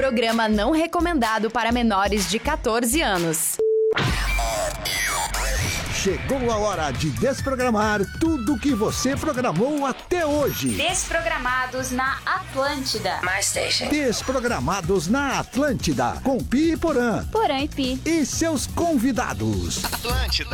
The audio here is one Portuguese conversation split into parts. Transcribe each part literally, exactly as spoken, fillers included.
Programa não recomendado para menores de catorze anos. Chegou a hora de desprogramar tudo que você programou até hoje. Desprogramados na Atlântida. My station. Desprogramados na Atlântida, com Pi e Porã. Porã e Pi. E seus convidados. Atlântida.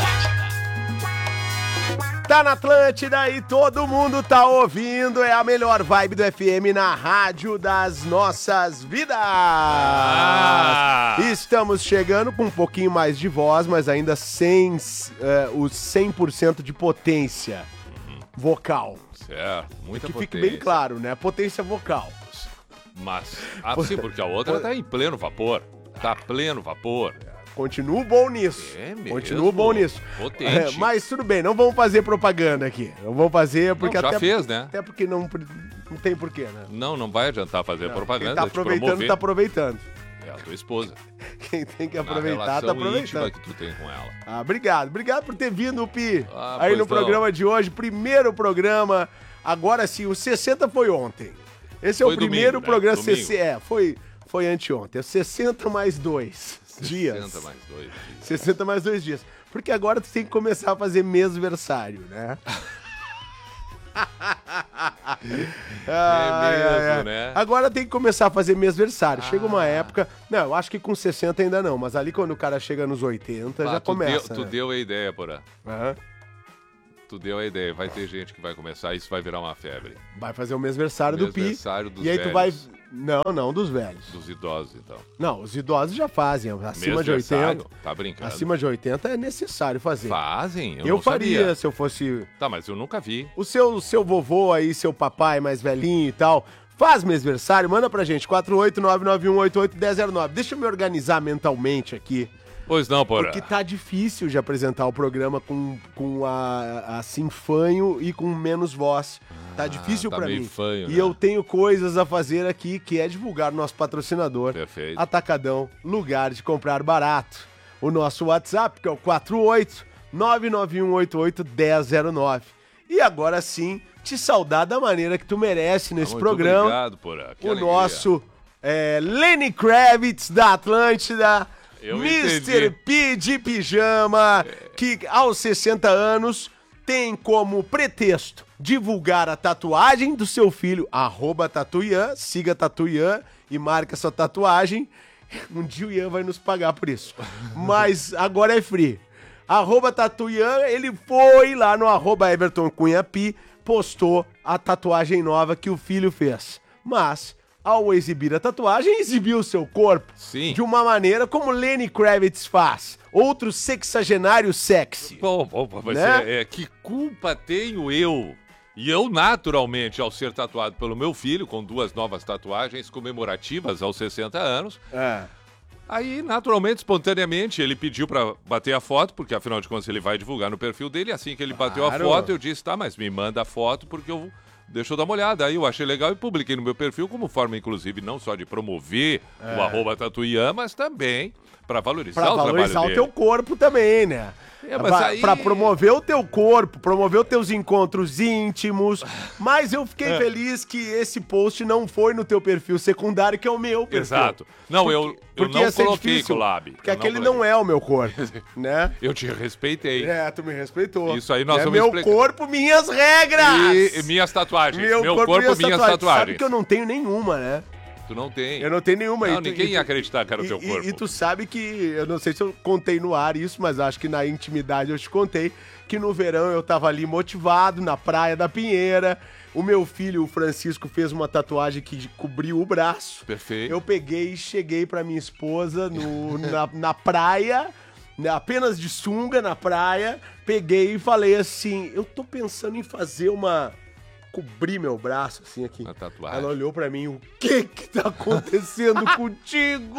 Tá na Atlântida e todo mundo tá ouvindo. É a melhor vibe do F M na rádio das nossas vidas. Ah. Estamos chegando com um pouquinho mais de voz, mas ainda sem uh, os cem por cento de potência uhum. vocal. Certo, muita que potência. fique bem claro, né? Potência vocal. Mas, ah, sim, porque a outra tá em pleno vapor. Tá pleno vapor. Continuo bom nisso. É mesmo? Continuo bom nisso. Potente. É, mas tudo bem, não vamos fazer propaganda aqui. Não vamos fazer porque não, já até fez, porque, né? Até porque não, não tem porquê, né? Não, não vai adiantar fazer não, propaganda. Quem tá aproveitando, tá aproveitando. É a tua esposa. Quem tem que aproveitar, Na tá aproveitando. íntima que tu tem com ela. Ah, obrigado. Obrigado por ter vindo, Pi. Ah, aí no não. programa de hoje, primeiro programa. Agora sim, o sessenta foi ontem. Esse é foi o primeiro domingo, programa né? sessenta. É, foi, foi anteontem. É sessenta mais dois dias. sessenta mais dois dias. sessenta mais dois dias. Porque agora tu tem que começar a fazer mêsversário, né? É mesmo, né? Agora tem que começar a fazer mêsversário. Ah. Chega uma época... Não, eu acho que com sessenta ainda não, mas ali quando o cara chega nos oitenta, Bah, já tu começa. Deu, tu né? deu a ideia, Porã. Aham. Tu deu a ideia. Vai ter gente que vai começar, isso vai virar uma febre. Vai fazer o mêsversário do Pi. Mêsversário dos E aí tu vai... velhos. Não, não, dos velhos. Dos idosos, então. Não, os idosos já fazem. Acima de Mêsversário? oitenta. Tá brincando? Acima de oitenta é necessário fazer. Fazem? Eu, Eu não faria sabia. se eu fosse... Tá, mas eu nunca vi. O seu, seu vovô aí, seu papai mais velhinho e tal, faz mêsversário, manda pra gente, quatro oito nove nove um oito oito um zero zero nove. Deixa eu me organizar mentalmente aqui. Pois não, Porã. Porque tá difícil de apresentar o programa com, com a, assim, fanho e com menos voz. Tá Ah, difícil tá pra meio mim. fanho, e né? eu tenho coisas a fazer aqui, que é divulgar o nosso patrocinador. Perfeito. Atacadão, lugar de comprar barato. O nosso WhatsApp, que é o quatro oito nove nove um oito oito um zero zero nove. E agora sim, te saudar da maneira que tu merece nesse Muito programa. obrigado, Porã. Que o alegria. nosso é, Lenny Kravitz, da Atlântida. Eu mister entendi. P de pijama, que aos sessenta anos tem como pretexto divulgar a tatuagem do seu filho, arroba Tatuian, siga Tatuian e marca sua tatuagem. Um dia o Ian vai nos pagar por isso, mas agora é free. Arroba Tatuian, ele foi lá no arroba Everton Cunha Pi, postou a tatuagem nova que o filho fez, mas... ao exibir a tatuagem, exibiu o seu corpo. Sim. De uma maneira como Lenny Kravitz faz. Outro sexagenário sexy. Bom, bom, bom, mas Né? é, é, que culpa tenho eu? E eu, naturalmente, ao ser tatuado pelo meu filho, com duas novas tatuagens comemorativas aos sessenta anos, É. aí, naturalmente, espontaneamente, ele pediu pra bater a foto, porque afinal de contas ele vai divulgar no perfil dele. Assim que ele bateu a Claro. foto, eu disse, tá, mas me manda a foto, porque eu... Deixa eu dar uma olhada. Aí eu achei legal e publiquei no meu perfil como forma, inclusive, não só de promover É. o arroba Tatuian, mas também para valorizar Pra o valorizar trabalho o teu dele. corpo também, né? É, mas pra, aí- pra promover o teu corpo, promover os teus encontros íntimos. Mas eu fiquei É. feliz que esse post não foi no teu perfil secundário, que é o meu perfil. Exato. Não, eu, eu Porque não ia ser coloquei, difícil, Collab. Porque Eu aquele coloquei. não é o meu corpo, né? Eu te respeitei. É, tu me respeitou. Isso aí nós é vamos meu explicar. corpo, minhas regras! E, e minhas tatuagens. Meu, corpo, minhas, tatuagens. Sabe que eu não tenho nenhuma, né? Tu não tem. Eu não tenho nenhuma. Não, E tu- ninguém e tu- ia acreditar que era o e- teu e- corpo. E, tu sabe que, eu não sei se eu contei no ar isso, mas acho que na intimidade eu te contei, que no verão eu tava ali motivado, na praia da Pinheira. O meu filho, o Francisco, fez uma tatuagem que cobriu o braço. Perfeito. Eu peguei e cheguei pra minha esposa no, na, na praia, né, apenas de sunga na praia. Peguei e falei assim, eu tô pensando em fazer uma... cobrir meu braço, assim, aqui. Uma tatuagem. Ela olhou pra mim, o que que tá acontecendo contigo?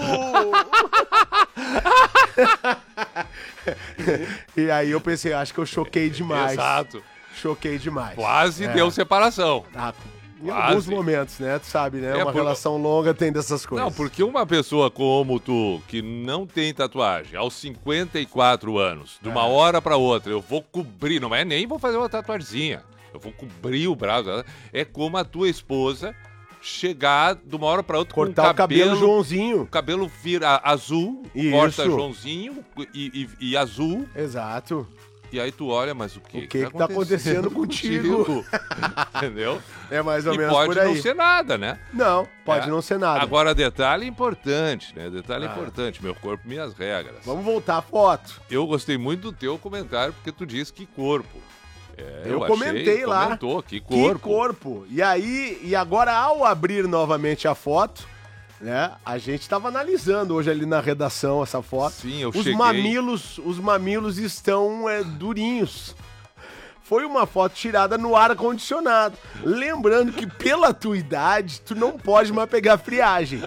E aí eu pensei, acho que eu choquei demais. Exato. Choquei demais. Quase É. deu separação. Ah, em Quase. alguns momentos, né? Tu sabe, né? É, Uma por- relação longa tem dessas coisas. Não, porque uma pessoa como tu, que não tem tatuagem, aos cinquenta e quatro anos, de uma É. hora pra outra, eu vou cobrir, não é nem vou fazer uma tatuagemzinha, eu vou cobrir o braço. É como a tua esposa chegar de uma hora pra outra Cortar com o cabelo Joãozinho. O cabelo vira azul, Isso. corta Joãozinho e, e, e azul. Exato. E aí tu olha, mas o que O que que tá acontecendo contigo? Entendeu? É mais ou E menos pode por aí. não ser nada, né? Não, pode É. não ser nada. Agora, detalhe importante, né? Detalhe Ah. importante. Meu corpo, minhas regras. Vamos voltar à foto. Eu gostei muito do teu comentário, porque tu disse que corpo. É, Eu achei- comentei lá. Comentou, que corpo. Que corpo. E aí, e agora ao abrir novamente a foto, né? A gente tava analisando hoje ali na redação essa foto. Sim, eu os cheguei... mamilos, os mamilos estão é, durinhos. Foi uma foto tirada no ar condicionado. Lembrando que pela tua idade, tu não pode mais pegar friagem.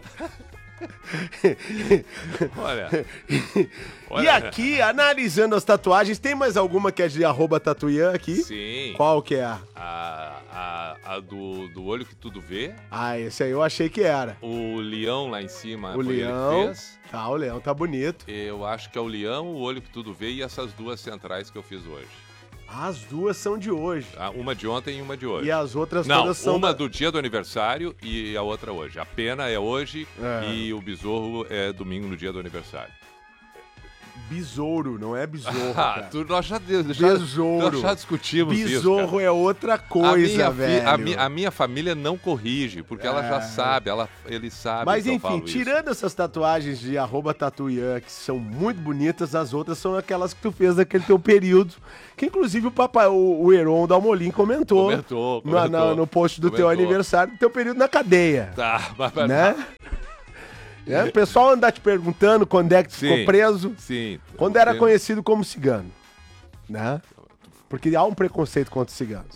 Olha. E Olha. aqui, analisando as tatuagens, tem mais alguma que é de arroba tatuian aqui? Sim. Qual que é? A, a, a do, do olho que tudo vê. Ah, esse aí eu achei que era. O leão lá em cima O foi leão. ele que fez. Tá, o leão tá bonito. Eu acho que é o leão, o olho que tudo vê e essas duas centrais que eu fiz hoje. As duas são de hoje. Ah, uma de ontem e uma de hoje. E as outras Não, todas são uma da... do dia do aniversário e a outra hoje. A pena é hoje É. e o besouro é domingo no dia do aniversário. Besouro, não é besouro, Ah, cara. tu, nós, já, já, Besouro. nós já discutimos isso, Besouro cara. é outra A coisa, minha, fi- velho. a, mi- a minha família não corrige, porque ela já É. sabe, ela, eles sabem Mas que eu enfim, falo isso. tirando essas tatuagens de arroba tatuian, que são muito bonitas, as outras são aquelas que tu fez naquele teu período, que inclusive o papai, o, o Heron Dalmolin comentou, Comentou, na- comentou. na- no post do teu Comentou. aniversário, do teu período na cadeia, Tá, mas, mas- né? É, o pessoal anda te perguntando quando é que tu ficou Sim. preso, Sim. quando era Tem- conhecido como cigano, né? Porque há um preconceito contra os ciganos.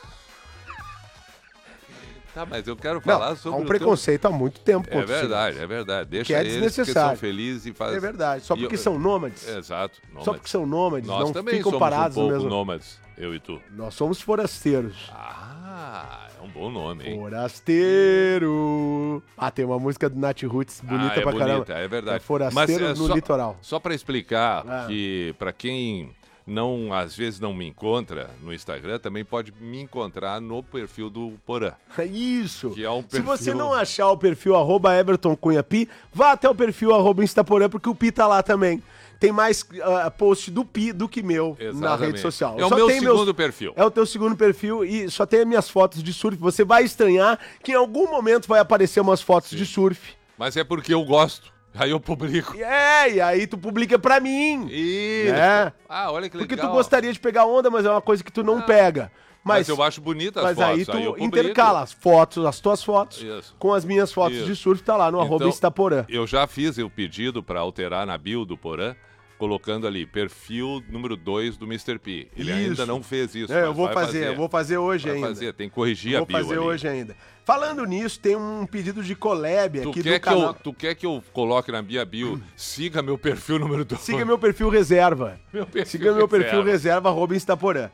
Tá, mas eu quero Não, falar há sobre um o preconceito há muito tempo teu... contra É os ciganos. verdade, é verdade. Deixa Que é eles porque desnecessário. são felizes e fazem... É verdade, só E porque eu- são nômades. Exato. Só nômades. porque são nômades, Nós não também ficam somos parados um no pouco mesmo... nômades, eu e tu. Nós somos forasteiros. Ah, é um bom nome, hein? Forasteiro. Ah, tem uma música do Nat Roots bonita ah, é pra bonita, caramba. é verdade. É forasteiro é no só, litoral. Só pra explicar Ah. que pra quem não, às vezes não me encontra no Instagram, também pode me encontrar no perfil do Porã. Isso. Que é um Se perfil- você não achar o perfil arroba Everton Cunha Pi, vá até o perfil arroba Instaporã, porque o Pi tá lá também. Tem mais ah, post do Pi do que meu na Exatamente. rede social. É o Só meu tem segundo meus- perfil. É o teu segundo perfil e só tem as minhas fotos de surf. Você vai estranhar que em algum momento vai aparecer umas fotos de surf. Mas é porque eu gosto. Aí eu publico. E É, e aí tu publica pra mim. Isso. É. Ah, olha que legal. Porque tu gostaria de pegar onda, mas é uma coisa que tu não pega. Mas, Mas, eu acho bonita as mas fotos. aí tu eu publico. intercala as fotos, as tuas fotos, Isso. com as minhas fotos Isso. de surf, tá lá no arroba Então, Instaporã. Eu já fiz o pedido pra alterar na bio do Porã, colocando ali, perfil número dois do mister P. Ele Isso. ainda não fez isso. É, eu mas vou vai fazer, eu vou fazer hoje Vai ainda. fazer, tem que corrigir Vou a bio fazer ali. hoje ainda. Falando nisso, tem um pedido de collab Tu aqui quer, do que eu, canal. tu quer que eu coloque na minha bio, siga meu perfil número dois. Siga meu perfil reserva. Meu perfil Siga meu perfil reserva. reserva, arroba Instaporã.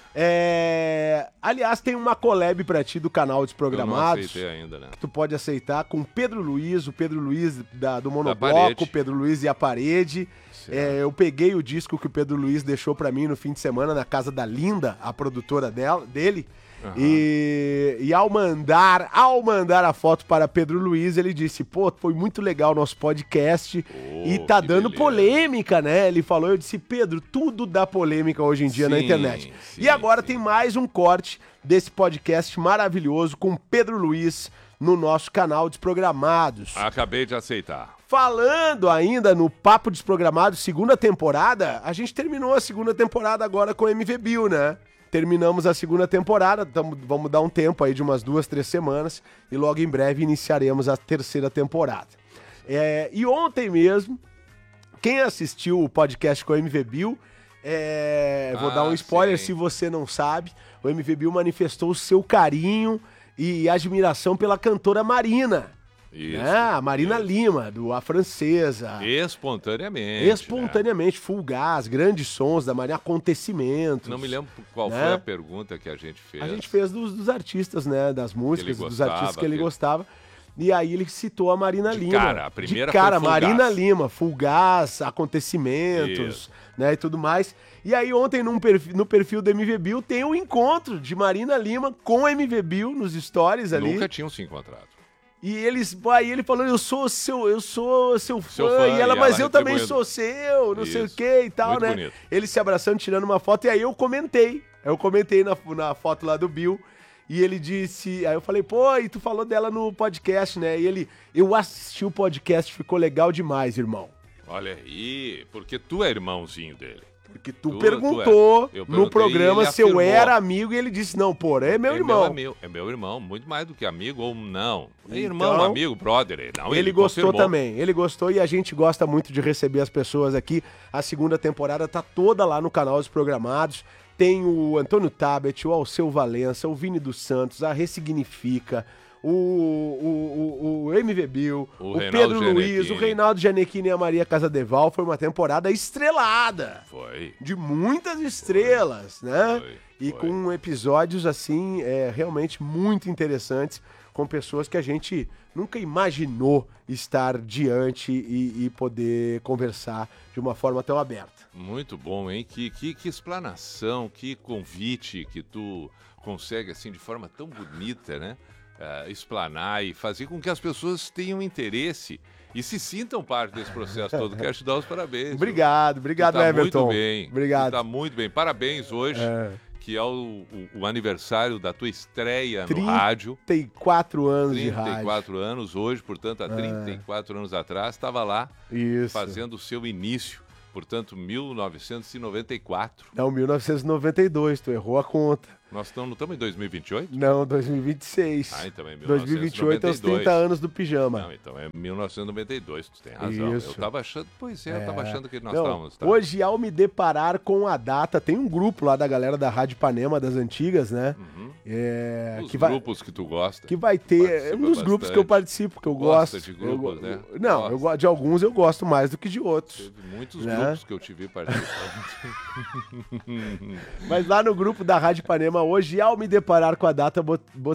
É... Aliás, tem uma collab pra ti do canal Eu não Desprogramados. aceitei ainda, né? Que tu pode aceitar com o Pedro Luiz, o Pedro Luiz da, do parede. Monobloco, o Pedro Luiz e a Parede. Certo. É, eu peguei o disco que o Pedro Luiz deixou pra mim no fim de semana na casa da Linda, a produtora dela, dele. E, e ao mandar, ao mandar a foto para Pedro Luiz, ele disse: pô, foi muito legal o nosso podcast Oh, e tá que dando beleza. polêmica, né? Ele falou, eu disse, Pedro, tudo dá polêmica hoje em dia na Sim, internet. sim, e agora sim. tem mais um corte desse podcast maravilhoso com Pedro Luiz no nosso canal Desprogramados. Acabei de aceitar. Falando ainda no Papo Desprogramado, segunda temporada, a gente terminou a segunda temporada agora com o M V Bill, né? Terminamos a segunda temporada, tamo, vamos dar um tempo aí de umas duas, três semanas e logo em breve iniciaremos a terceira temporada. É, e ontem mesmo, quem assistiu o podcast com o M V Bill, é, vou Ah, dar um spoiler sim. se você não sabe, o M V Bill manifestou o seu carinho e admiração pela cantora Marina. Isso. né? A Marina isso. Lima, do A Francesa. Espontaneamente. Espontaneamente, Full Gas, grandes sons da Marina, acontecimentos. Né? Não me lembro qual né? foi a pergunta que a gente fez. A gente fez dos, dos artistas, né? Das músicas, dos gostava, artistas que ele que- gostava. E aí ele citou a Marina De Lima. cara, a primeira De cara, foi Full Marina Gas. Lima, Full Gas, acontecimentos, Isso. né? E tudo mais. E aí ontem num perfil, no perfil do M V Bill tem um encontro de Marina Lima com o M V Bill nos stories ali. Nunca tinham se encontrado. E eles, aí ele falou, eu sou seu, eu sou seu fã, Seu fã, e ela, e mas ela eu também retribuindo. sou seu, não sei o Isso. que e tal, Muito né? bonito. Eles se abraçando, tirando uma foto, e aí eu comentei, eu comentei na, na foto lá do Bill, e ele disse, aí eu falei, pô, e tu falou dela no podcast, né? E ele, eu assisti o podcast, ficou legal demais, irmão. Olha aí, porque tu é irmãozinho dele. Porque tu, Tu- perguntou tu é. Eu no perguntei programa e ele se eu afirmou. era amigo, e ele disse, não, pô, é meu é irmão. Meu, amigo, é meu irmão, muito mais do que amigo ou não. É irmão, Então, amigo, brother. Ele, não, Ele, ele gostou confirmou. também, ele gostou e a gente gosta muito de receber as pessoas aqui. A segunda temporada tá toda lá no canal Os Programados. Tem o Antônio Tabet, o Alceu Valença, o Vini dos Santos, a Ressignifica, o, o, o, o M V Bill, O o, Reinaldo Pedro Luiz, Gianecchini. o Reinaldo Gianecchini e a Maria Casadeval. Foi uma temporada estrelada, Foi. de muitas estrelas, né? Foi, E foi. com episódios, assim, é, realmente muito interessantes, com pessoas que a gente nunca imaginou estar diante e, e poder conversar de uma forma tão aberta. Muito bom, hein? Que, que, que explanação, que convite que tu consegue, assim, de forma tão bonita, né? Uh, explanar e fazer com que as pessoas tenham interesse e se sintam parte desse processo todo. Quero te dar os parabéns. Obrigado, obrigado, tu tá Everton. muito bem. Obrigado. Tu tá muito bem. Parabéns hoje, É. que é o, o, o aniversário da tua estreia trinta no rádio. trinta e quatro anos de trinta e rádio. quatro anos hoje, portanto, há trinta e quatro anos atrás, estava lá Isso. fazendo o seu início. Portanto, mil novecentos e noventa e quatro. Não, mil novecentos e noventa e dois, tu errou a conta. Nós estamos, não estamos em dois mil e vinte e oito? Não, dois mil e vinte e seis. Ah, então é dois mil e vinte e oito é os trinta anos do pijama. Não, então é mil novecentos e noventa e dois, tu tem razão. Isso. Eu tava achando, pois é, eu tava achando que nós Não, estávamos. Tá? Hoje, ao me deparar com a data, tem um grupo lá da galera da Rádio Ipanema, das antigas, né? Uhum. É, Os que vai, grupos que tu gosta. que vai ter, é Participa um dos grupos bastante. que eu participo, que eu Gosta gosto. de grupos, eu, né? Não, Gosta. eu, go- de alguns eu gosto mais do que de outros. Teve muitos né? grupos que eu te vi participando. Mas lá no grupo da Rádio Ipanema, hoje, ao me deparar com a data, bot- bot-